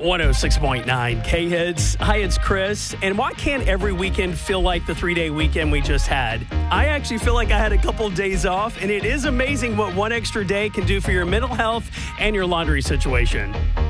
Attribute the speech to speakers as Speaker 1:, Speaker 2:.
Speaker 1: 106.9 K-Hits. Hi, it's Chris. And why can't every weekend feel like the 3-day weekend we just had? I actually feel like I had a couple of days off, and it is amazing what one extra day can do for your mental health and your laundry situation.